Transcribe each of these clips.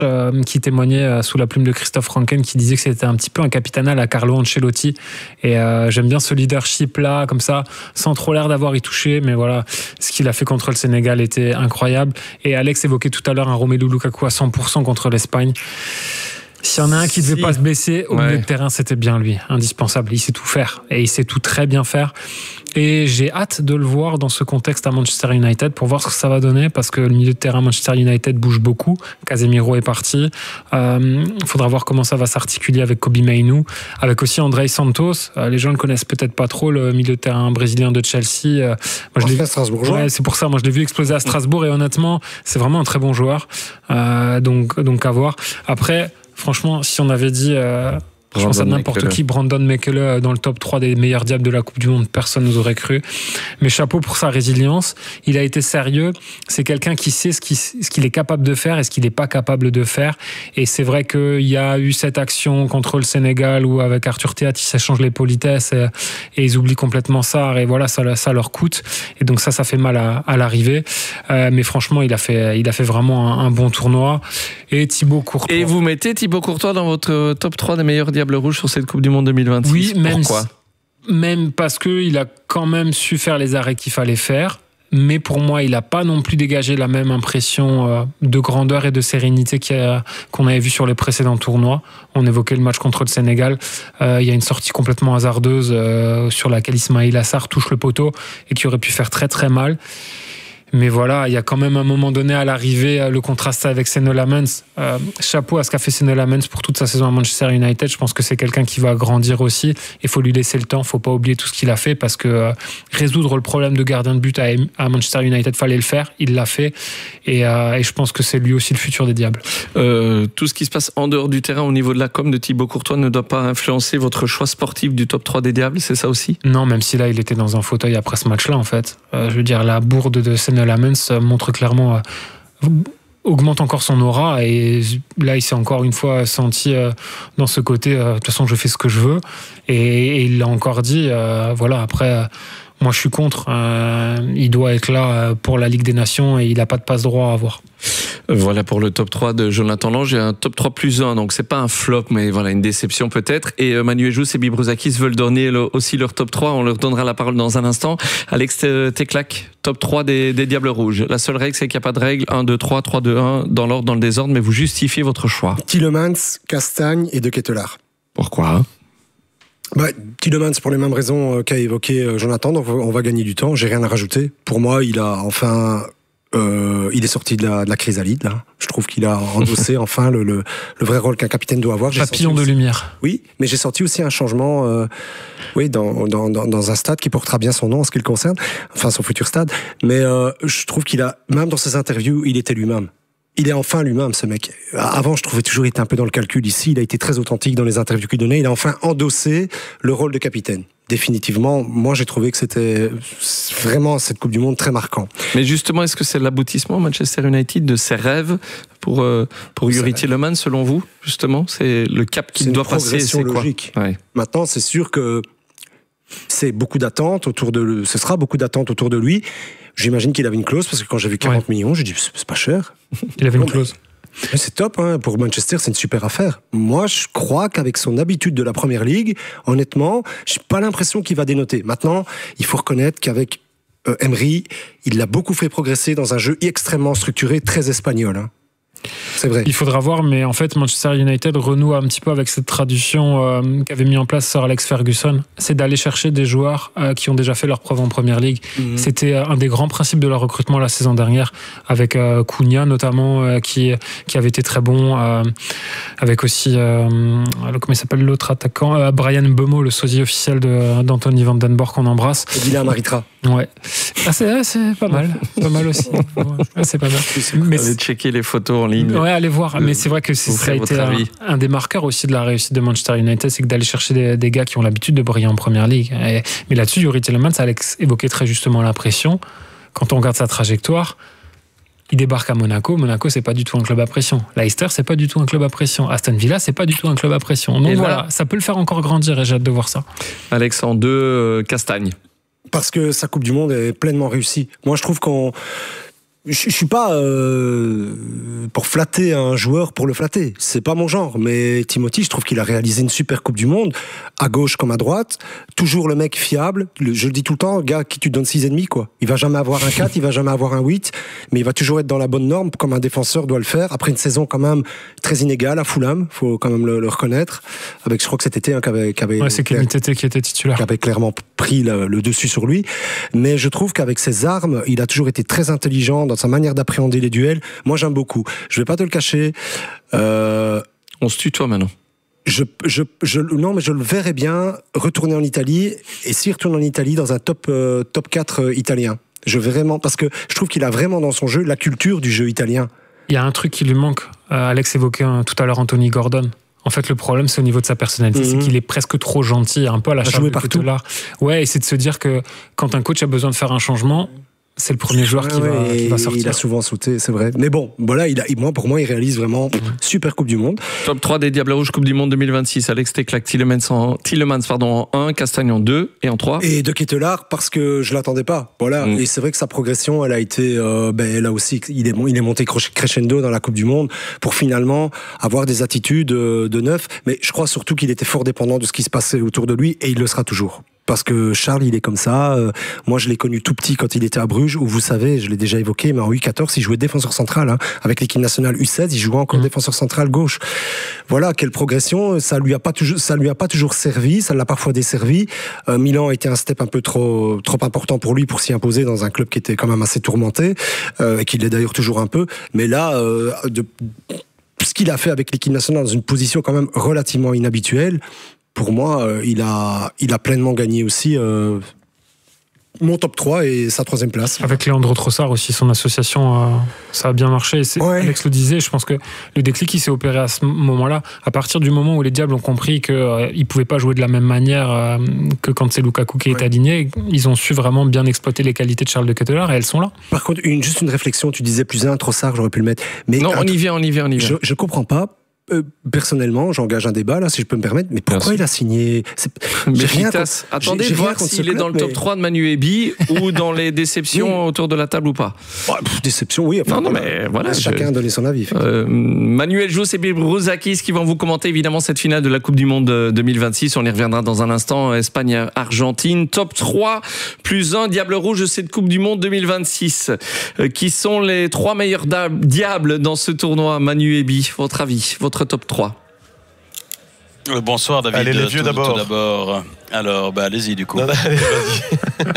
qui témoignait sous la plume de Christophe Ranken, qui disait que c'était un petit peu un capitanal à Carlo Ancelotti. Et j'aime bien ce leadership-là, comme ça, sans trop l'air d'avoir y touché. Mais voilà, ce qu'il a fait contre le Sénégal était incroyable. Et Alex évoquait tout à l'heure un Romelu Lukaku à 100% contre l'Espagne. S'il y en a un qui ne devait pas se blesser au milieu de terrain, c'était bien lui, indispensable. Il sait tout faire et il sait tout très bien faire. Et j'ai hâte de le voir dans ce contexte à Manchester United pour voir ce que ça va donner, parce que le milieu de terrain Manchester United bouge beaucoup. Casemiro est parti. Faudra voir comment ça va s'articuler avec Kobbie Mainoo, avec aussi André Santos. Les gens ne connaissent peut-être pas trop le milieu de terrain brésilien de Chelsea. Moi, je l'ai vu à Strasbourg. Ouais, c'est pour ça. Moi, je l'ai vu exploser à Strasbourg et honnêtement, c'est vraiment un très bon joueur. Donc à voir. Après, franchement, si on avait dit, je pense à n'importe qui, Brandon Mekele dans le top 3 des meilleurs diables de la Coupe du Monde, personne nous aurait cru. Mais chapeau pour sa résilience. Il a été sérieux. C'est quelqu'un qui sait ce qu'il est capable de faire et ce qu'il n'est pas capable de faire. Et c'est vrai qu'il y a eu cette action contre le Sénégal où avec Arthur Théat, ils s'échangent les politesses et ils oublient complètement ça. Et voilà, ça leur coûte. Et donc ça fait mal à l'arrivée. Mais franchement, il a fait vraiment un bon tournoi. Et Thibaut Courtois. Et vous mettez Thibaut Courtois dans votre top 3 des meilleurs diables rouges sur cette Coupe du Monde 2026. Oui, pourquoi ? Même parce qu'il a quand même su faire les arrêts qu'il fallait faire. Mais pour moi, il n'a pas non plus dégagé la même impression de grandeur et de sérénité qu'on avait vu sur les précédents tournois. On évoquait le match contre le Sénégal. Il y a une sortie complètement hasardeuse sur laquelle Ismaïla Assar touche le poteau et qui aurait pu faire très très mal. Mais voilà, il y a quand même un moment donné à l'arrivée le contraste avec Senne Lammens. Chapeau à ce qu'a fait Senne Lammens pour toute sa saison à Manchester United. Je pense que c'est quelqu'un qui va grandir aussi. Il faut lui laisser le temps. Il ne faut pas oublier tout ce qu'il a fait parce que résoudre le problème de gardien de but à Manchester United, fallait le faire. Il l'a fait. Et je pense que c'est lui aussi le futur des Diables. Tout ce qui se passe en dehors du terrain au niveau de la com de Thibaut Courtois ne doit pas influencer votre choix sportif du top 3 des Diables, c'est ça aussi ? Non, même si là, il était dans un fauteuil après ce match-là, en fait. Je veux dire, la bourde de Senne Lammens montre clairement, augmente encore son aura, et là il s'est encore une fois senti dans ce côté de toute façon je fais ce que je veux, et il l'a encore dit, voilà. Après moi je suis contre, il doit être là pour la Ligue des Nations et il n'a pas de passe-droit à avoir. Voilà pour le top 3 de Jonathan Lang. J'ai un top 3 plus 1, donc c'est pas un flop, mais voilà, une déception peut-être. Et Manu Ejous et Bibruzakis veulent donner aussi leur top 3. On leur donnera la parole dans un instant. Alex Teclac, top 3 des Diables Rouges. La seule règle, c'est qu'il n'y a pas de règle 1, 2, 3, 3, 2, 1, dans l'ordre, dans le désordre, mais vous justifiez votre choix. Tielemans, Castagne et De Ketelaere. Pourquoi ? Tielemans pour les mêmes raisons qu'a évoqué Jonathan, donc on va gagner du temps. J'ai rien à rajouter. Pour moi, il a enfin... il est sorti de la chrysalide, là. Je trouve qu'il a endossé enfin le vrai rôle qu'un capitaine doit avoir. Papillon de lumière. Oui, mais j'ai senti aussi un changement dans un stade qui portera bien son nom en ce qui le concerne, enfin son futur stade. Mais je trouve qu'il a, même dans ses interviews, il était lui-même. Il est enfin lui-même, ce mec. Avant, je trouvais toujours qu'il était un peu dans le calcul. Ici, il a été très authentique dans les interviews qu'il donnait. Il a enfin endossé le rôle de capitaine. Définitivement, moi j'ai trouvé que c'était vraiment cette Coupe du Monde très marquant. Mais justement, est-ce que c'est l'aboutissement Manchester United de ses rêves pour Youri Tielemans, selon vous, justement? C'est le cap qu'il doit passer, c'est quoi? Logique. Ouais. Maintenant, c'est sûr que c'est beaucoup d'attentes ce sera beaucoup d'attentes autour de lui. J'imagine qu'il avait une clause, parce que quand j'ai vu 40 millions, j'ai dit c'est pas cher. Il avait une clause. C'est top, hein. Pour Manchester, c'est une super affaire. Moi, je crois qu'avec son habitude de la Première Ligue, honnêtement, j'ai pas l'impression qu'il va dénoter. Maintenant, il faut reconnaître qu'avec Emery, il l'a beaucoup fait progresser dans un jeu extrêmement structuré, très espagnol, hein. C'est vrai. Il faudra voir, mais en fait, Manchester United renoue un petit peu avec cette tradition qu'avait mis en place Sir Alex Ferguson, c'est d'aller chercher des joueurs qui ont déjà fait leur preuve en Première Ligue. C'était un des grands principes de leur recrutement la saison dernière, avec Cunha notamment, qui avait été très bon, avec aussi, comment il s'appelle l'autre attaquant, Brian Mbeumo, le sosie officiel d'Anthony Van Den Borg qu'on embrasse. Et Dylan Maritra. Ouais. C'est pas mal. Pas mal aussi. Ouais, c'est pas mal. Mais allez checker les photos en ligne. Ouais, allez voir. Mais c'est vrai que ça a été un des marqueurs aussi de la réussite de Manchester United, c'est que d'aller chercher des gars qui ont l'habitude de briller en Première Ligue. Mais là-dessus, Youri Tielemans, Alex évoquait très justement la pression. Quand on regarde sa trajectoire, il débarque à Monaco. Monaco, c'est pas du tout un club à pression. Leicester, c'est pas du tout un club à pression. Aston Villa, c'est pas du tout un club à pression. Donc voilà, ça peut le faire encore grandir et j'ai hâte de voir ça. Alex, en 2, Castagne. Parce que sa Coupe du Monde est pleinement réussie. Moi, je trouve Je suis pas pour flatter un joueur pour le flatter. C'est pas mon genre. Mais Timothy, je trouve qu'il a réalisé une super Coupe du Monde, à gauche comme à droite. Toujours le mec fiable. Je le dis tout le temps, gars, qui tu donnes 6,5, quoi. Il va jamais avoir un 4, il va jamais avoir un 8, mais il va toujours être dans la bonne norme, comme un défenseur doit le faire. Après une saison quand même très inégale à Fulham, faut quand même le reconnaître. Avec, je crois que cet été, c'est Kenny Tété qui était titulaire. Qui avait clairement pris le dessus sur lui. Mais je trouve qu'avec ses armes, il a toujours été très intelligent dans sa manière d'appréhender les duels. Moi, j'aime beaucoup. Je vais pas te le cacher. On se tutoie maintenant. Non, mais je le verrais bien retourner en Italie, et s'il retourne en Italie dans un top 4 italien. Parce que je trouve qu'il a vraiment dans son jeu la culture du jeu italien. Il y a un truc qui lui manque. Alex évoquait tout à l'heure Anthony Gordon. En fait, le problème, c'est au niveau de sa personnalité. C'est qu'il est presque trop gentil, un peu à la Charles de Ketelaere. Ouais, et c'est de se dire que quand un coach a besoin de faire un changement, c'est le premier joueur qui va sortir. Il a souvent sauté, c'est vrai. Mais bon, voilà, pour moi, il réalise vraiment super Coupe du Monde. Top 3 des Diables Rouges Coupe du Monde 2026. Alex Teclac, Tielemans en 1, Castagne en 2 et en 3. Et de Ketelaere, parce que je l'attendais pas. Voilà. Et c'est vrai que sa progression, elle a été, là aussi, il est monté crescendo dans la Coupe du Monde pour finalement avoir des attitudes de neuf. Mais je crois surtout qu'il était fort dépendant de ce qui se passait autour de lui, et il le sera toujours. Parce que Charles, il est comme ça. Moi, je l'ai connu tout petit quand il était à Bruges, où vous savez, je l'ai déjà évoqué, mais en U14, il jouait défenseur central. Avec l'équipe nationale U16, il jouait encore défenseur central gauche. Voilà, quelle progression. Ça lui a pas toujours servi. Ça l'a parfois desservi. Milan a été un step un peu trop important pour lui pour s'y imposer dans un club qui était quand même assez tourmenté, et qui l'est d'ailleurs toujours un peu. Mais là, ce qu'il a fait avec l'équipe nationale dans une position quand même relativement inhabituelle, pour moi, il a pleinement gagné aussi mon top 3 et sa 3e place. Avec Leandro Trossard aussi, son association, ça a bien marché. Alex le disait, je pense que le déclic, il s'est opéré à ce moment-là. À partir du moment où les Diables ont compris qu'ils ne pouvaient pas jouer de la même manière que quand c'est Lukaku qui est aligné, ils ont su vraiment bien exploiter les qualités de Charles de Ketelaere, et elles sont là. Par contre, juste une réflexion, tu disais +1, Trossard, j'aurais pu le mettre. Mais non, on y vient. Je comprends pas. Personnellement, j'engage un débat là, si je peux me permettre, mais pourquoi il a signé? Attendez de voir s'il est dans le top 3 de Manu Ebi ou dans les déceptions autour de la table ou pas. Déception, oui. Enfin, mais voilà. Chacun a donné son avis. Manuel Jousse et Bibruzakis qui vont vous commenter évidemment cette finale de la Coupe du Monde 2026. On y reviendra dans un instant. Espagne-Argentine, top 3 +1 Diable Rouge de cette Coupe du Monde 2026. Qui sont les 3 meilleurs diables dans ce tournoi? Manu Ebi, votre avis, votre top 3. Bonsoir David. Allez, les vieux d'abord. Tout d'abord. Alors, allez-y du coup. Non, allez, vas-y.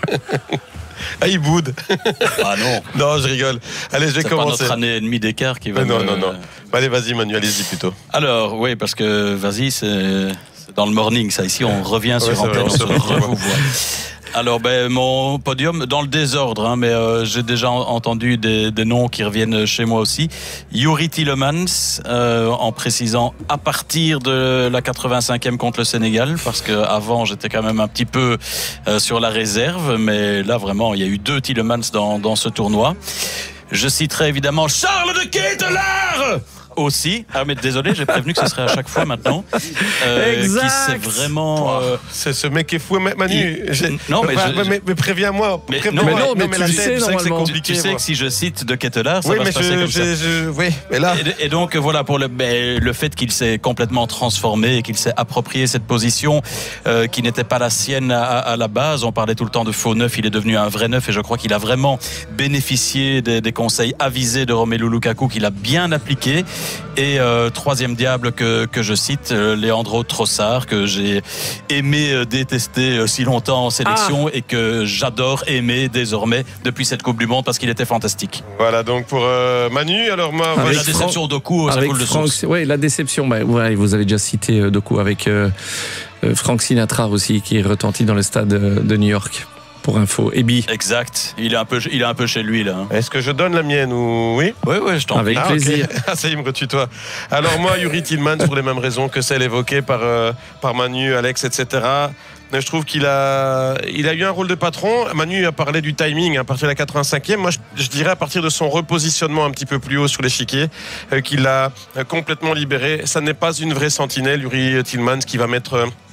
Ah, il boude. Ah non. Non, je rigole. Allez, je vais commencer. C'est pas notre année et demie d'écart qui va. Non. Allez, vas-y Manu, allez-y plutôt. Alors, oui, parce que vas-y, c'est dans le morning, ça. Ici, on revient sur antenne, on se revoit. Alors, mon podium, dans le désordre, mais j'ai déjà entendu des noms qui reviennent chez moi aussi. Youri Tielemans, en précisant à partir de la 85e contre le Sénégal, parce qu'avant, j'étais quand même un petit peu sur la réserve, mais là, vraiment, il y a eu 2 Tielemans dans ce tournoi. Je citerai évidemment Charles de Ketelaere aussi. Ah mais désolé, j'ai prévenu que ce serait à chaque fois maintenant. Exact. Qui c'est vraiment. C'est ce mec qui est fou, Manu. Non mais préviens-moi. Mais tu le sais normalement. Tu sais que si je cite de Ketelaere, ça va se passer comme ça. Oui, mais là. Et donc voilà, pour le fait qu'il s'est complètement transformé et qu'il s'est approprié cette position qui n'était pas la sienne à la base. On parlait tout le temps de faux neuf, il est devenu un vrai neuf, et je crois qu'il a vraiment bénéficié des conseils avisés de Romelu Lukaku, qu'il a bien appliqué. Et 3e diable que je cite, Leandro Trossard, que j'ai aimé détester si longtemps en sélection et que j'adore aimer désormais depuis cette Coupe du Monde parce qu'il était fantastique. Voilà, donc pour Manu, alors moi... Avec la déception Doku, ça coule de source. Oui, la déception, vous avez déjà cité Doku avec Frank Sinatra aussi, qui est retenti dans le stade de New York. Pour info, Ebi. Exact. Il est un peu chez lui là. Est-ce que je donne la mienne ou oui? Oui, je t'en prie. Avec plaisir. Okay. Ça y me retutoie. Alors moi, Youri Tielemans, pour les mêmes raisons que celles évoquées par Manu, Alex, etc. Je trouve qu'il a eu un rôle de patron. Manu a parlé du timing à partir de la 85e. Moi, je dirais à partir de son repositionnement un petit peu plus haut sur l'échiquier, qu'il l'a complètement libéré. Ça n'est pas une vraie sentinelle, Youri Tielemans, qui va mettre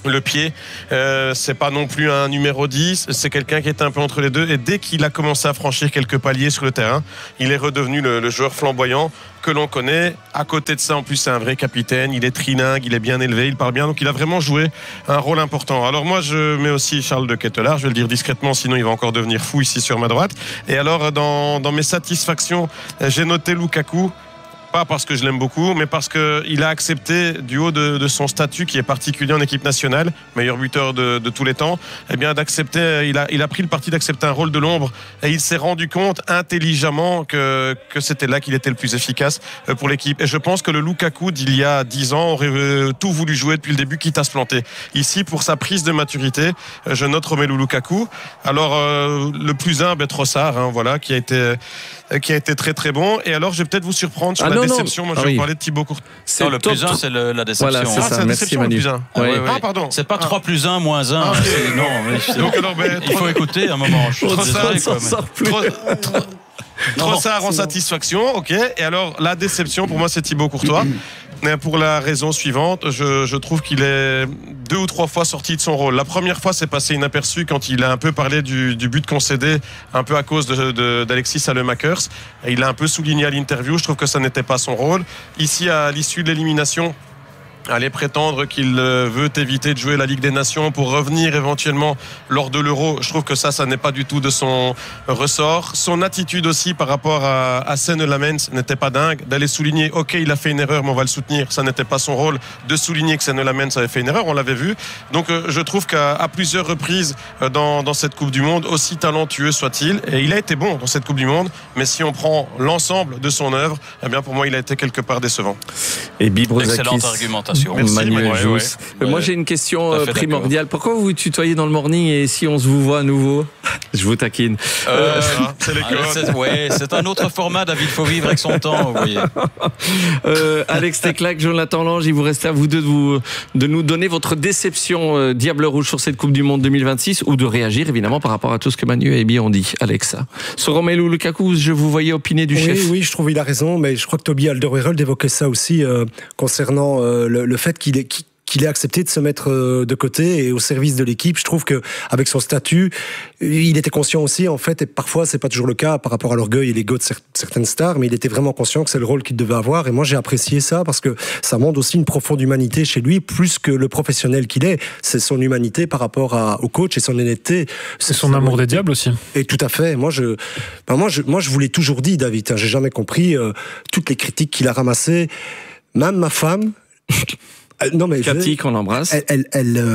le pied, c'est pas non plus un numéro 10, c'est quelqu'un qui est un peu entre les deux, et dès qu'il a commencé à franchir quelques paliers sur le terrain, il est redevenu le joueur flamboyant que l'on connaît. À côté de ça, en plus, c'est un vrai capitaine, il est trilingue, il est bien élevé, il parle bien, donc il a vraiment joué un rôle important. Alors moi, je mets aussi Charles de Ketelaere, je vais le dire discrètement, sinon il va encore devenir fou ici sur ma droite. Et alors, dans mes satisfactions, j'ai noté Lukaku. Pas parce que je l'aime beaucoup, mais parce qu'il a accepté, du haut de son statut qui est particulier en équipe nationale, meilleur buteur de tous les temps, eh bien d'accepter, il a pris le parti d'accepter un rôle de l'ombre, et il s'est rendu compte intelligemment que c'était là qu'il était le plus efficace pour l'équipe. Et je pense que le Lukaku d'il y a 10 ans aurait tout voulu jouer depuis le début, quitte à se planter. Ici, pour sa prise de maturité, je note Romelu Lukaku. Alors, le plus humble, Trossard, hein, voilà, qui a été très très bon. Et alors, je vais peut-être vous surprendre sur la déception. Moi, je vais vous parler de Thibaut Courtois. Non, le plus 1, c'est la déception. Voilà, c'est ça. Merci Manu. Ah, pardon. C'est pas 3 plus 1 moins 1. Okay. Non, donc, alors, il faut écouter un moment. Trossard en satisfaction, ok. Et alors, la déception, pour moi, c'est Thibaut Courtois. Mais pour la raison suivante, je trouve qu'il est 2 ou 3 fois sorti de son rôle. La première fois, c'est passé inaperçu quand il a un peu parlé du but concédé, un peu à cause d'Alexis Salemakers. Il a un peu souligné à l'interview, je trouve que ça n'était pas son rôle. Ici, à l'issue de l'élimination, aller prétendre qu'il veut éviter de jouer la Ligue des Nations pour revenir éventuellement lors de l'Euro, je trouve que ça n'est pas du tout de son ressort. Son attitude aussi par rapport à Senne Lamens n'était pas dingue. D'aller souligner, ok, il a fait une erreur, mais on va le soutenir, ça n'était pas son rôle. De souligner que Senne Lamens avait fait une erreur, on l'avait vu. Donc je trouve qu'à plusieurs reprises dans cette Coupe du Monde, aussi talentueux soit-il, et il a été bon dans cette Coupe du Monde, mais si on prend l'ensemble de son œuvre, eh bien pour moi il a été quelque part décevant. Et Bibrozakis. Excellente argumentation. Merci, Manuel Jousse. Moi j'ai une question primordiale. Pourquoi vous vous tutoyez dans le morning et si on se vous voit à nouveau? Je vous taquine. C'est les codes. C'est un autre format, David, il faut vivre avec son temps, vous voyez. Alex Teclac, Jonathan Lange, il vous reste à vous deux de nous donner votre déception Diable Rouge sur cette Coupe du Monde 2026 ou de réagir évidemment par rapport à tout ce que Manu et Ebi ont dit. Alex, sur Romelu Lukaku, je vous voyais opiner du chef. Oui, je trouve qu'il a raison, mais je crois que Toby Alderweireld évoquait ça aussi concernant le fait qu'il ait accepté de se mettre de côté et au service de l'équipe. Je trouve que avec son statut, il était conscient aussi, en fait, et parfois c'est pas toujours le cas par rapport à l'orgueil et l'ego de certaines stars, mais il était vraiment conscient que c'est le rôle qu'il devait avoir. Et moi, j'ai apprécié ça parce que ça montre aussi une profonde humanité chez lui, plus que le professionnel qu'il est. C'est son humanité par rapport au coach et son honnêteté. C'est son amour des diables aussi. Et tout à fait. Moi, je vous l'ai toujours dit, David. J'ai jamais compris toutes les critiques qu'il a ramassées. Même ma femme. Non mais Cathy, qu'on embrasse. Elle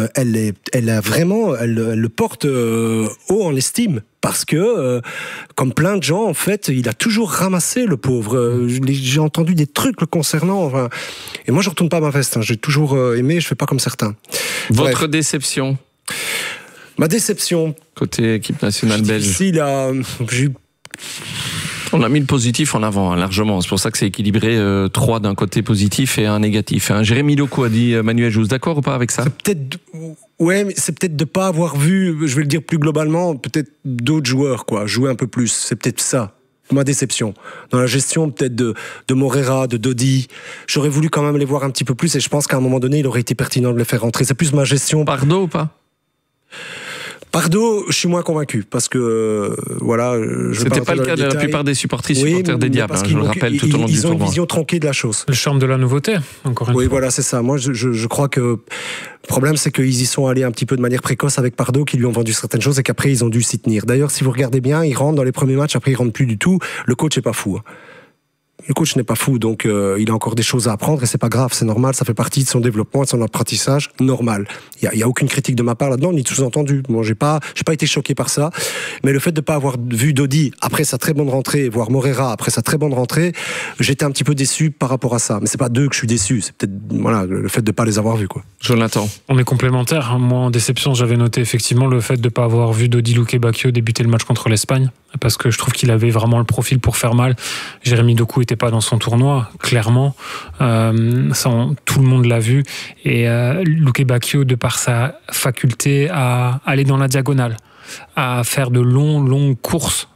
le porte haut en estime parce que, comme plein de gens, en fait, il a toujours ramassé le pauvre. J'ai entendu des trucs le concernant. Enfin, et moi, je retourne pas à ma veste. J'ai toujours aimé. Je fais pas comme certains. Votre déception. Ma déception. Côté équipe nationale belge. Ici, là, on a mis le positif en avant, largement. C'est pour ça que c'est équilibré, 3 d'un côté positif et un négatif. Jérémy Loco a dit Manuel Jousse, d'accord ou pas avec ça? Ouais, mais c'est peut-être de pas avoir vu, je vais le dire plus globalement, peut-être d'autres joueurs, jouer un peu plus. C'est peut-être ça. Ma déception. Dans la gestion peut-être de Moreira, de Dodi, j'aurais voulu quand même les voir un petit peu plus et je pense qu'à un moment donné, il aurait été pertinent de les faire rentrer. C'est plus ma gestion. Pardo ou pas? Pardo, je suis moins convaincu parce que c'était pas le cas de la plupart des supporters des Diables, je le rappelle tout au long du tournoi. Ils ont une vision tronquée de la chose. Le charme de la nouveauté, encore une fois. Oui, voilà, c'est ça. Moi, je crois que le problème, c'est qu'ils y sont allés un petit peu de manière précoce avec Pardo, qui lui ont vendu certaines choses et qu'après ils ont dû s'y tenir. D'ailleurs, si vous regardez bien, ils rentrent dans les premiers matchs, après ils rentrent plus du tout. Le coach est pas fou. Le coach n'est pas fou, donc il a encore des choses à apprendre et c'est pas grave, c'est normal, ça fait partie de son développement et de son apprentissage normal. Il y a aucune critique de ma part là-dedans, ni de sous-entendu. Moi, j'ai pas été choqué par ça, mais le fait de pas avoir vu Dodi après sa très bonne rentrée, voire Moreira après sa très bonne rentrée, j'étais un petit peu déçu par rapport à ça. Mais c'est pas d'eux que je suis déçu, c'est peut-être le fait de pas les avoir vus, quoi. Jonathan. On est complémentaires. Moi, en déception, j'avais noté effectivement le fait de pas avoir vu Dodi Luque-Bacchio débuter le match contre l'Espagne, parce que je trouve qu'il avait vraiment le profil pour faire mal. Jérémy Doku était pas dans son tournoi, clairement. Tout le monde l'a vu. Et Luque-Bacchio, de par sa faculté à aller dans la diagonale, à faire de longues courses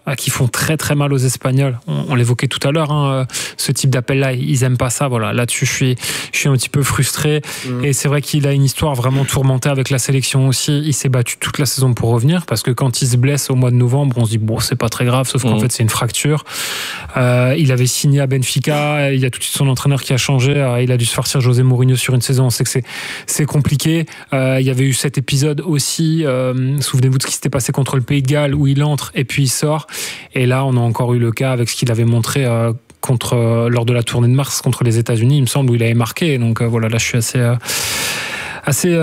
qui font très très mal aux Espagnols. On l'évoquait tout à l'heure, hein, ce type d'appel-là, ils aiment pas ça. Voilà, là-dessus, je suis un petit peu frustré. Et c'est vrai qu'il a une histoire vraiment tourmentée avec la sélection aussi. Il s'est battu toute la saison pour revenir, parce que quand il se blesse au mois de novembre, on se dit bon, c'est pas très grave, sauf qu'en fait, c'est une fracture. Il avait signé à Benfica, il y a tout de suite son entraîneur qui a changé. Il a dû se farcir José Mourinho sur une saison. On sait que c'est compliqué. Il y avait eu cet épisode aussi. Souvenez-vous de ce qui s'était passé contre le Pays de Galles, où il entre et puis il sort. Et là, on a encore eu le cas avec ce qu'il avait montré lors de la tournée de mars contre les États-Unis, il me semble, où il avait marqué. Donc voilà, là, je suis assez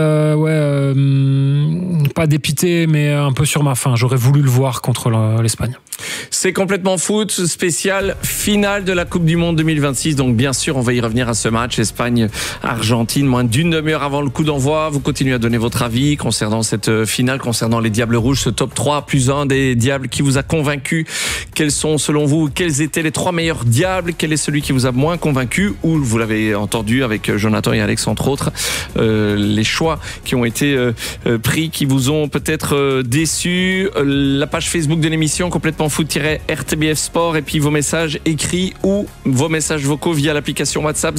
pas dépité, mais un peu sur ma faim. J'aurais voulu le voir contre l'Espagne. C'est complètement foot, spécial finale de la Coupe du Monde 2026. Donc bien sûr, on va y revenir à ce match Espagne-Argentine, moins d'une demi-heure avant le coup d'envoi. Vous continuez à donner votre avis concernant cette finale, concernant les Diables Rouges, ce top 3 plus 1 des Diables qui vous a convaincu. Quels sont, selon vous, quels étaient les 3 meilleurs Diables? Quel est celui qui vous a moins convaincu? Ou vous l'avez entendu avec Jonathan et Alex, entre autres, les choix qui ont été pris, qui vous ont peut-être déçus. La page Facebook de l'émission complètement foot-RTBF Sport, et puis vos messages écrits ou vos messages vocaux via l'application WhatsApp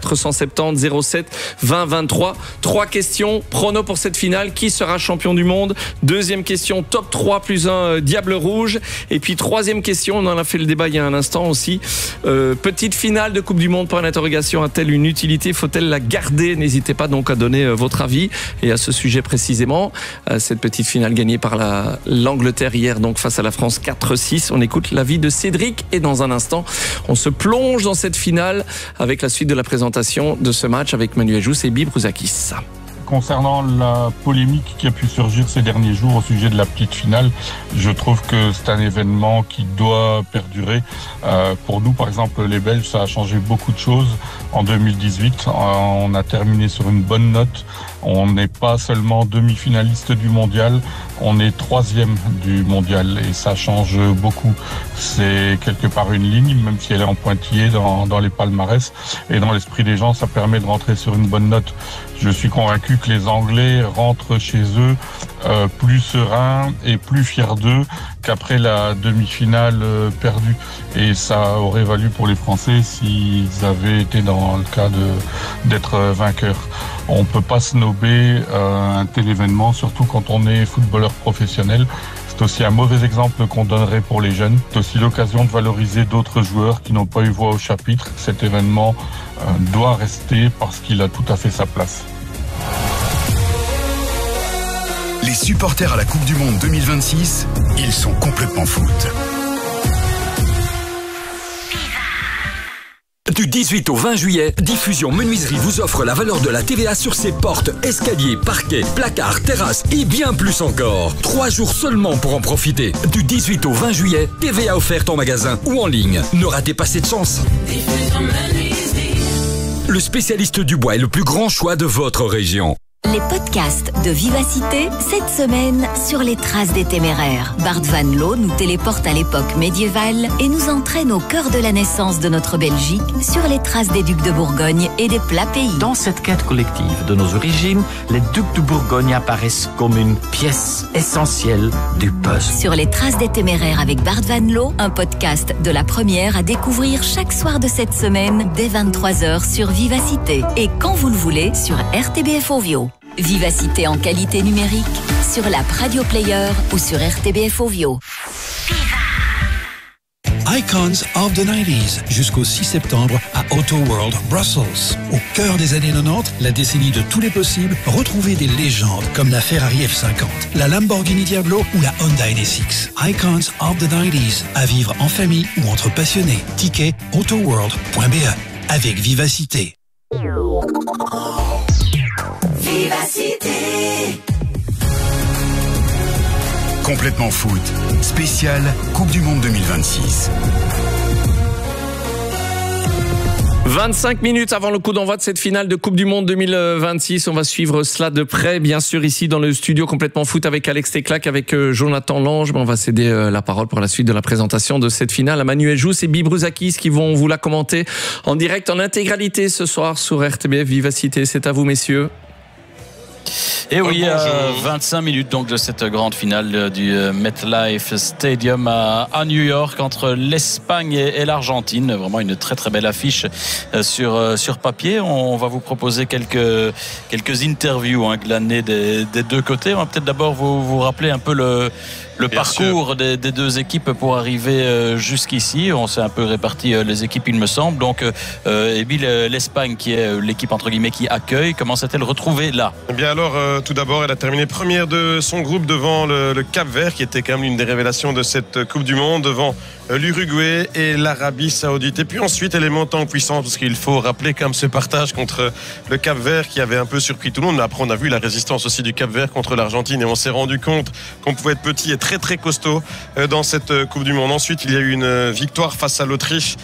0470 07 20 23. 3 questions, prono pour cette finale, qui sera champion du monde? Deuxième question, top 3 plus 1 Diable Rouge. Et puis troisième question, on en a fait le débat il y a un instant aussi, petite finale de Coupe du Monde, point d'interrogation, a-t-elle une utilité, faut-elle la garder? N'hésitez pas donc à donner votre avis, et à ce sujet précisément, cette petite finale gagnée par l'Angleterre hier donc face à la France 4-6. On écoute l'avis de Cédric, et dans un instant on se plonge dans cette finale avec la suite de la présentation de ce match avec Manu Ejous et Bill Brouzakis. Concernant la polémique qui a pu surgir ces derniers jours au sujet de la petite finale, je trouve que c'est un événement qui doit perdurer. Pour nous, par exemple, les Belges, ça a changé beaucoup de choses en 2018. On a terminé sur une bonne note. On n'est pas seulement demi-finaliste du mondial, on est 3e du mondial, et ça change beaucoup. C'est quelque part une ligne, même si elle est en pointillé dans les palmarès, et dans l'esprit des gens, ça permet de rentrer sur une bonne note. Je suis convaincu que les Anglais rentrent chez eux plus sereins et plus fiers d'eux qu'après la demi-finale perdue. Et ça aurait valu pour les Français s'ils avaient été dans le cas d'être vainqueurs. On peut pas snober un tel événement, surtout quand on est footballeur professionnel. C'est aussi un mauvais exemple qu'on donnerait pour les jeunes. C'est aussi l'occasion de valoriser d'autres joueurs qui n'ont pas eu voix au chapitre. Cet événement doit rester parce qu'il a tout à fait sa place. Les supporters à la Coupe du Monde 2026, ils sont complètement foot. Du 18 au 20 juillet, Diffusion Menuiserie vous offre la valeur de la TVA sur ses portes, escaliers, parquets, placards, terrasses et bien plus encore. 3 jours seulement pour en profiter. Du 18 au 20 juillet, TVA offerte en magasin ou en ligne. Ne ratez pas cette chance. Le spécialiste du bois est le plus grand choix de votre région. Les podcasts de Vivacité, cette semaine, sur les traces des téméraires. Bart Van Loo nous téléporte à l'époque médiévale et nous entraîne au cœur de la naissance de notre Belgique, sur les traces des ducs de Bourgogne et des plats pays. Dans cette quête collective de nos origines, les ducs de Bourgogne apparaissent comme une pièce essentielle du puzzle. Sur les traces des téméraires avec Bart Van Loo, un podcast de la première à découvrir chaque soir de cette semaine, dès 23h sur Vivacité. Et quand vous le voulez, sur RTBF Ovio. Vivacité en qualité numérique, sur l'app Radio Player ou sur RTBF Ovio. Icons of the 90s, jusqu'au 6 septembre à Auto World Brussels. Au cœur des années 90, la décennie de tous les possibles, retrouvez des légendes comme la Ferrari F50, la Lamborghini Diablo ou la Honda NSX. Icons of the 90s, à vivre en famille ou entre passionnés. Ticket autoworld.be avec Vivacité. Vivacité. Complètement foot, spécial Coupe du Monde 2026. 25 minutes avant le coup d'envoi de cette finale de Coupe du Monde 2026. On va suivre cela de près, bien sûr, ici dans le studio Complètement Foot avec Alex Teclac, avec Jonathan Lange. On va céder la parole pour la suite de la présentation de cette finale à Manu Ejous et Bill Brouzakis qui vont vous la commenter en direct, en intégralité ce soir sur RTBF Vivacité. C'est à vous, messieurs. Et oui, 25 minutes donc de cette grande finale du MetLife Stadium à New York entre l'Espagne et l'Argentine. Vraiment une très très belle affiche sur papier. On va vous proposer quelques interviews glanées des deux côtés. On va peut-être d'abord vous rappeler un peu le parcours des deux équipes pour arriver jusqu'ici. On s'est un peu réparti les équipes, il me semble. Donc, l'Espagne, qui est l'équipe entre guillemets qui accueille, comment s'est-elle retrouvée là? Eh bien alors, tout d'abord, elle a terminé première de son groupe devant le Cap-Vert, qui était quand même l'une des révélations de cette Coupe du Monde, devant l'Uruguay et l'Arabie Saoudite. Et puis ensuite, elle est montée en puissance, parce qu'il faut rappeler quand même ce partage contre le Cap-Vert qui avait un peu surpris tout le monde. Mais après, on a vu la résistance aussi du Cap-Vert contre l'Argentine, et on s'est rendu compte qu'on pouvait être petit et très très costaud dans cette Coupe du Monde. Ensuite, il y a eu une victoire face à l'Autriche,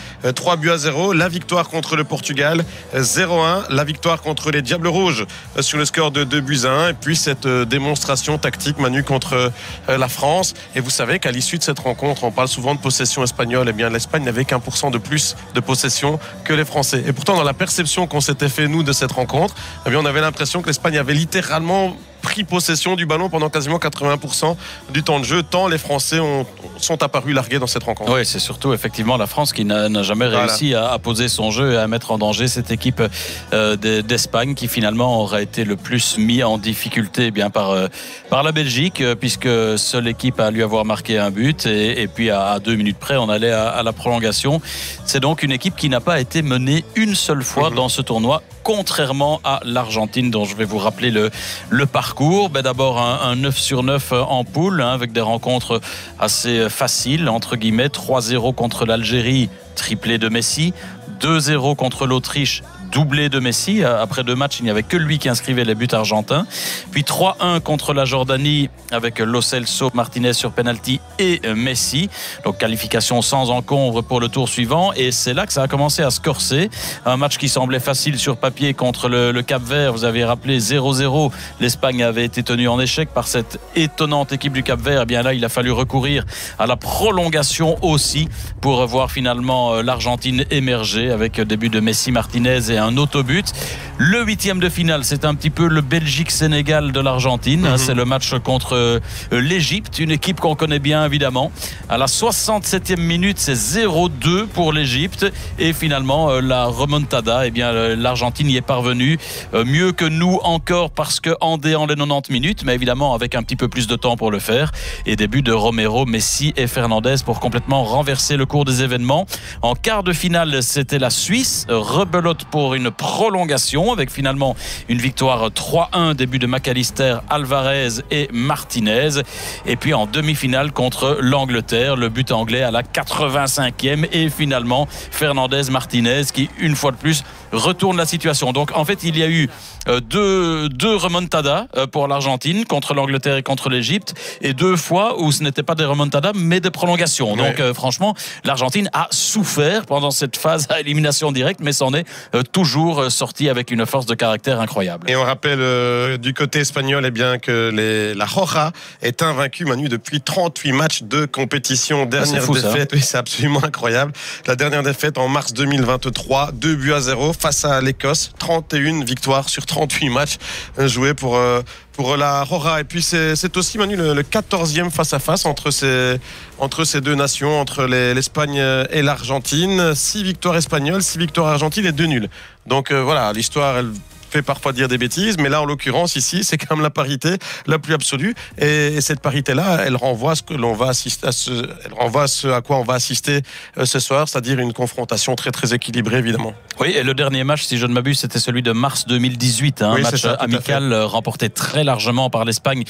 3-0, la victoire contre le Portugal, 0-1, la victoire contre les Diables Rouges sur le score de 2-1, et puis cette démonstration tactique, Manu, contre la France. Et vous savez qu'à l'issue de cette rencontre, on parle souvent de possession espagnole. Eh bien, l'Espagne n'avait qu'1% de plus de possession que les Français. Et pourtant, dans la perception qu'on s'était fait, nous, de cette rencontre, eh bien, on avait l'impression que l'Espagne avait littéralement pris possession du ballon pendant quasiment 80% du temps de jeu, tant les Français sont apparus largués dans cette rencontre. Oui, c'est surtout effectivement la France qui n'a jamais réussi à poser son jeu et à mettre en danger cette équipe d'Espagne, qui finalement aura été le plus mis en difficulté par la Belgique, puisque seule équipe a lui avoir marqué un but, et puis à 2 minutes près on allait à la prolongation. C'est donc une équipe qui n'a pas été menée une seule fois dans ce tournoi, contrairement à l'Argentine, dont je vais vous rappeler le parcours. D'abord un 9 sur 9 en poule, avec des rencontres assez faciles, entre guillemets. 3-0 contre l'Algérie, triplé de Messi. 2-0 contre l'Autriche, doublé de Messi. Après 2 matchs, il n'y avait que lui qui inscrivait les buts argentins. Puis 3-1 contre la Jordanie avec Lo Celso, Martinez sur penalty et Messi. Donc qualification sans encombre pour le tour suivant. Et c'est là que ça a commencé à se corser. Un match qui semblait facile sur papier contre le Cap-Vert. Vous avez rappelé 0-0. L'Espagne avait été tenue en échec par cette étonnante équipe du Cap-Vert. Eh bien là, il a fallu recourir à la prolongation aussi pour voir finalement l'Argentine émerger avec début de Messi, Martinez et un autobut. Le 8e de finale, c'est un petit peu le Belgique-Sénégal de l'Argentine. C'est le match contre l'Égypte, une équipe qu'on connaît bien évidemment. À la 67e minute, c'est 0-2 pour l'Égypte, et finalement la remontada, l'Argentine y est parvenue mieux que nous encore, parce que en déant les 90 minutes, mais évidemment avec un petit peu plus de temps pour le faire. Et début de Romero, Messi et Fernandez pour complètement renverser le cours des événements. En quart de finale, c'était la Suisse, rebelote pour une prolongation, avec finalement une victoire 3-1, début de McAllister, Alvarez et Martinez. Et puis en demi-finale contre l'Angleterre, le but anglais à la 85e, et finalement Fernandez, Martinez qui une fois de plus retourne la situation. Donc en fait il y a eu deux remontadas pour l'Argentine contre l'Angleterre et contre l'Égypte, et 2 fois où ce n'était pas des remontadas mais des prolongations. Donc franchement l'Argentine a souffert pendant cette phase à élimination directe, mais s'en est toujours sorti avec une force de caractère incroyable. Et on rappelle du côté espagnol que la Roja est invaincue, Manu, depuis 38 matchs de compétition. Dernière défaite, oui, c'est absolument incroyable. La dernière défaite en mars 2023, 2-0 face à l'Écosse. 31 victoires sur 38 matchs joués pour la Roja. Et puis c'est aussi, Manu, le 14e face-à-face entre ces deux nations, entre l'Espagne et l'Argentine. 6 victoires espagnoles, 6 victoires argentines et 2 nuls. Donc voilà, l'histoire, elle fait parfois dire des bêtises, mais là en l'occurrence ici c'est quand même la parité la plus absolue, et cette parité là elle renvoie à ce que l'on va assister elle renvoie à ce à quoi on va assister ce soir, c'est-à-dire une confrontation très très équilibrée évidemment. Oui, et le dernier match, si je ne m'abuse, c'était celui de mars 2018, un match amical remporté très largement par l'Espagne,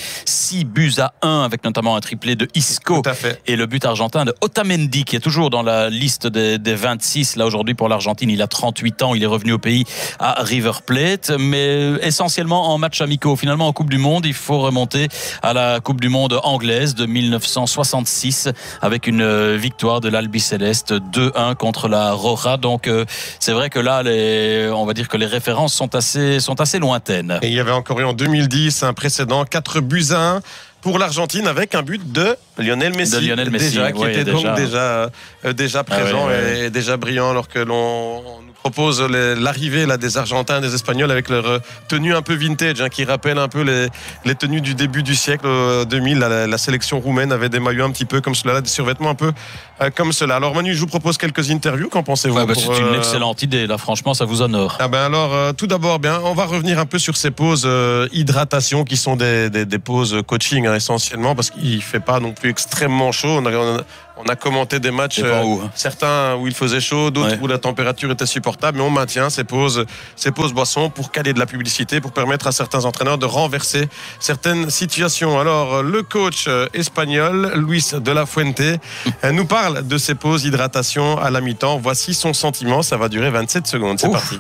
6-1, avec notamment un triplé de Isco et le but argentin de Otamendi, qui est toujours dans la liste des 26 là aujourd'hui pour l'Argentine. Il a 38 ans, il est revenu au pays à River Plate, mais essentiellement en match amicaux. Finalement en Coupe du Monde, il faut remonter à la Coupe du Monde anglaise de 1966 avec une victoire de l'Albiceleste 2-1 contre la Roja. Donc c'est vrai que là, on va dire que les références sont assez lointaines. Et il y avait encore eu en 2010 un précédent 4-1 pour l'Argentine, avec un but de Lionel Messi, qui était donc déjà présent et déjà brillant, alors que l'on nous propose l'arrivée là, des Argentins, des Espagnols avec leur tenue un peu vintage, qui rappelle un peu les tenues du début du siècle 2000. La sélection roumaine avait des maillots un petit peu comme cela, des survêtements un peu comme cela. Alors Manu, je vous propose quelques interviews. Qu'en pensez-vous? C'est une excellente idée. Là, franchement, ça vous honore. Alors, tout d'abord, on va revenir un peu sur ces pauses hydratation qui sont des pauses coaching essentiellement, parce qu'il ne fait pas non plus extrêmement chaud. On a commenté des matchs, certains où il faisait chaud, d'autres où la température était supportable, mais on maintient ces pauses boissons pour caler de la publicité, pour permettre à certains entraîneurs de renverser certaines situations. Alors, le coach espagnol, Luis de la Fuente, nous parle de ces pauses hydratation à la mi-temps. Voici son sentiment, ça va durer 27 secondes. C'est parti.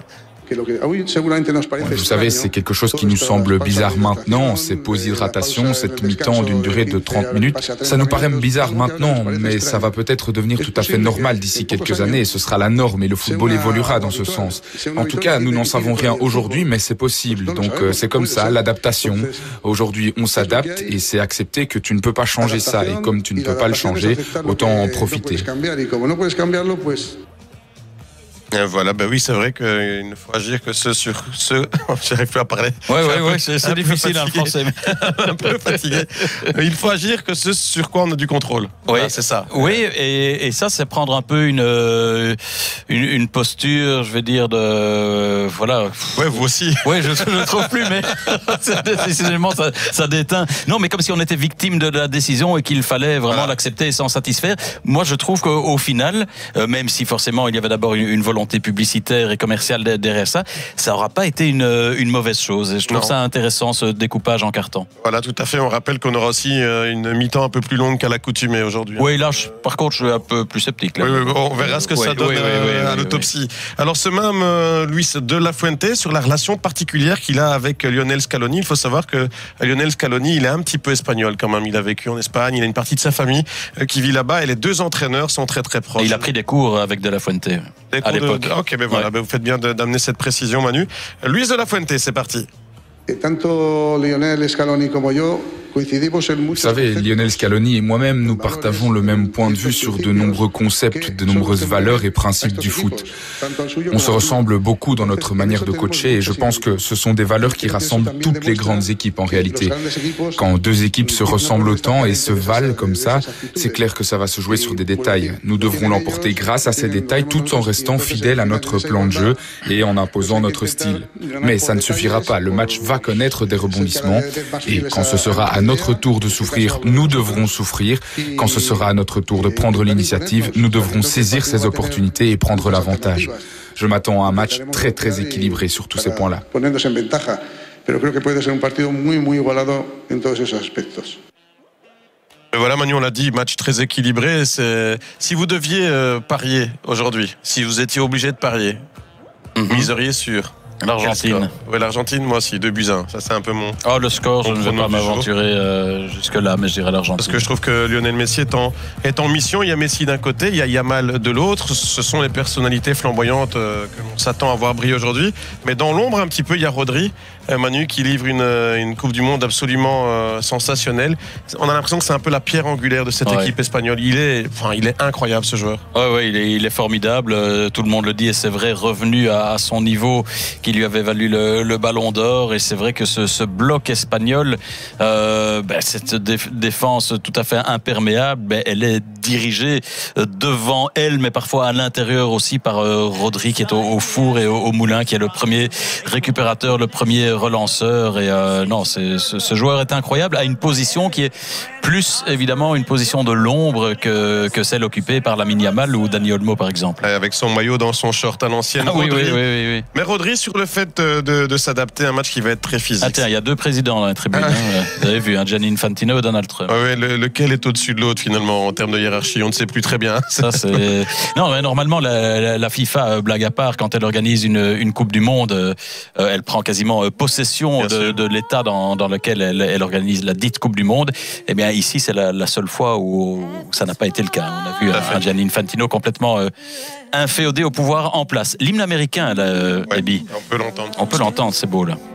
Vous savez, c'est quelque chose qui nous semble bizarre maintenant, ces pauses d'hydratation, cette mi-temps d'une durée de 30 minutes. Ça nous paraît bizarre maintenant, mais ça va peut-être devenir tout à fait normal d'ici quelques années, et ce sera la norme et le football évoluera dans ce sens. En tout cas, nous n'en savons rien aujourd'hui, mais c'est possible. Donc c'est comme ça, l'adaptation. Aujourd'hui, on s'adapte et c'est accepté que tu ne peux pas changer ça. Et comme tu ne peux pas le changer, autant en profiter. Voilà, oui, c'est vrai qu'il ne faut agir que sur ce. J'arrive plus à parler. Ouais, c'est difficile en français. Un peu fatigué. Il faut agir que ce sur quoi on a du contrôle. Oui, voilà, c'est ça. Oui, et ça, c'est prendre un peu une posture, je vais dire, de. Voilà. Ouais, vous aussi. Oui, je ne trouve plus, mais décidément, ça déteint. Non, mais comme si on était victime de la décision et qu'il fallait vraiment l'accepter et s'en satisfaire. Moi, je trouve qu'au final, même si forcément il y avait d'abord une volonté publicitaire et commerciale derrière ça n'aura pas été une mauvaise chose. Et je trouve ça intéressant, ce découpage en carton. Voilà, tout à fait. On rappelle qu'on aura aussi une mi-temps un peu plus longue qu'à l'accoutumée aujourd'hui. Oui, là, par contre, je suis un peu plus sceptique. Là. Oui, on verra ce que ça donne à l'autopsie. Alors, ce même Luis de la Fuente, sur la relation particulière qu'il a avec Lionel Scaloni, il faut savoir que Lionel Scaloni, il est un petit peu espagnol quand même. Il a vécu en Espagne, il a une partie de sa famille qui vit là-bas et les deux entraîneurs sont très très proches. Et il a pris des cours avec de la Fuente à l'époque. Ok, voilà, vous faites bien d'amener cette précision, Manu. Luis de la Fuente, c'est parti. Tanto Lionel Scaloni como yo Vous savez, Lionel Scaloni et moi-même, nous partageons le même point de vue sur de nombreux concepts, de nombreuses valeurs et principes du foot. On se ressemble beaucoup dans notre manière de coacher et je pense que ce sont des valeurs qui rassemblent toutes les grandes équipes en réalité. Quand deux équipes se ressemblent autant et se valent comme ça, c'est clair que ça va se jouer sur des détails. Nous devrons l'emporter grâce à ces détails tout en restant fidèles à notre plan de jeu et en imposant notre style. Mais ça ne suffira pas, le match va connaître des rebondissements et quand ce sera à notre tour de souffrir, nous devrons souffrir. Quand ce sera à notre tour de prendre l'initiative, nous devrons saisir ces opportunités et prendre l'avantage. Je m'attends à un match très très équilibré sur tous ces points-là. Voilà Manu, on l'a dit, match très équilibré. Si vous deviez parier aujourd'hui, si vous étiez obligé de parier, miseriez sur l'Argentine. Oui, l'Argentine, moi aussi, 2-1. Ça, c'est un peu mon. Oh, le score, je ne vais pas m'aventurer jusque-là, mais je dirais l'Argentine. Parce que je trouve que Lionel Messi est en mission. Il y a Messi d'un côté, il y a Yamal de l'autre. Ce sont les personnalités flamboyantes que l'on s'attend à voir briller aujourd'hui. Mais dans l'ombre, un petit peu, il y a Rodri, Manu, qui livre une Coupe du Monde absolument sensationnelle. On a l'impression que c'est un peu la pierre angulaire de cette équipe espagnole. Il est incroyable, ce joueur. Oui, il est formidable. Tout le monde le dit, et c'est vrai, revenu à son niveau qui lui avait valu le ballon d'or. Et c'est vrai que ce bloc espagnol, cette défense tout à fait imperméable, elle est dirigée devant elle, mais parfois à l'intérieur aussi par Rodri, qui est au four et au moulin, qui est le premier récupérateur, le premier relanceur. Et non, ce joueur est incroyable, à une position qui est plus évidemment une position de l'ombre que celle occupée par Lamine Yamal ou Dani Olmo par exemple. Avec son maillot dans son short à l'ancienne. Oui. Mais Rodri, sur le fait de s'adapter à un match qui va être très physique. Tiens, il y a deux présidents dans la tribune. Vous avez vu, Gianni Infantino et Donald Trump. Lequel est au-dessus de l'autre finalement en termes de hiérarchie, on ne sait plus très bien. Non, mais normalement la FIFA, blague à part, quand elle organise une Coupe du Monde, elle prend quasiment possession de l'État dans lequel elle organise la dite Coupe du Monde. Eh bien ici, c'est la seule fois où ça n'a pas été le cas. On a vu Gianni Infantino complètement inféodé au pouvoir en place. L'hymne américain, Ebi. On peut l'entendre. On peut l'entendre, c'est beau là.